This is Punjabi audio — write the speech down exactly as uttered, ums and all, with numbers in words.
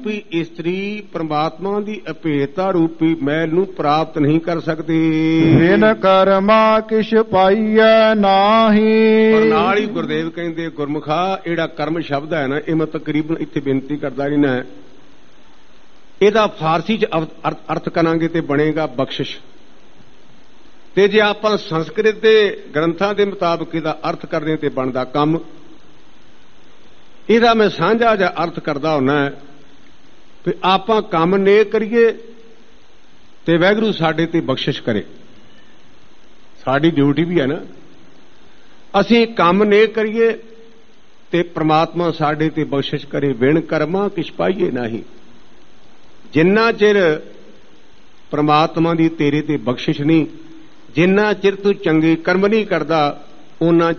ਵੀ ਇਸਤਰੀ ਪ੍ਰਮਾਤਮਾ ਦੀ ਅਭੇਦਤਾ ਰੂਪੀ ਮੈਲ ਨੂੰ ਪ੍ਰਾਪਤ ਨਹੀਂ ਕਰ ਸਕਦੀ। ਬਿਨ ਕਰਮਾ ਕਿਛ ਪਾਈਐ ਨਾਹੀ। ਪਰ ਨਾਲ ਹੀ ਗੁਰਦੇਵ ਕਹਿੰਦੇ ਗੁਰਮੁਖਾ ਜਿਹੜਾ ਕਰਮ ਸ਼ਬਦ ਹੈ ਨਾ, ਇਹ ਮੈਂ ਤਕਰੀਬਨ ਇੱਥੇ ਬੇਨਤੀ ਕਰਦਾ ਨਹੀਂ ਨਾ, ਇਹਦਾ ਫਾਰਸੀ ਚ ਅਰਥ ਕਰਾਂਗੇ ਤੇ ਬਣੇਗਾ ਬਖਸ਼ਿਸ਼, ਤੇ ਜੇ ਆਪਾਂ ਸੰਸਕ੍ਰਿਤ ਦੇ ਗ੍ਰੰਥਾਂ ਦੇ ਮੁਤਾਬਕ ਇਹਦਾ ਅਰਥ ਕਰਦੇ ਤੇ ਬਣਦਾ ਕੰਮ। ਇਹਦਾ ਮੈਂ ਸਾਂਝਾ ਜਿਹਾ ਅਰਥ ਕਰਦਾ ਹੁੰਨਾ ਵੀ ਆਪਾਂ ਕੰਮ ਨੇਕ ਕਰੀਏ ਤੇ ਵਾਹਿਗੁਰੂ ਸਾਡੇ ਤੇ ਬਖਸ਼ਿਸ਼ ਕਰੇ। ਸਾਡੀ ਡਿਊਟੀ ਵੀ ਹੈ ਨਾ, ਅਸੀਂ ਕੰਮ ਨੇਕ ਕਰੀਏ ਤੇ ਪ੍ਰਮਾਤਮਾ ਸਾਡੇ ਤੇ ਬਖਸ਼ਿਸ਼ ਕਰੇ। ਬਿਨ ਕਰਮਾਂ ਕਿਛ ਪਾਈਏ ਨਹੀਂ। ਜਿੰਨਾ ਚਿਰ ਪ੍ਰਮਾਤਮਾ ਦੀ ਤੇਰੇ ਤੇ ਬਖਸ਼ਿਸ਼ ਨਹੀਂ, ਜਿੰਨਾ ਚਿਰ ਤੂੰ ਚੰਗੇ ਕਰਮ ਨਹੀਂ ਕਰਦਾ, ਉਹਨਾਂ